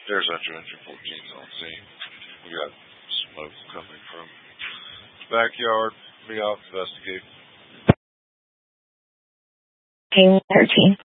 There's Entry 14 on scene. We got smoke coming from the backyard. Be off investigate. Team 13.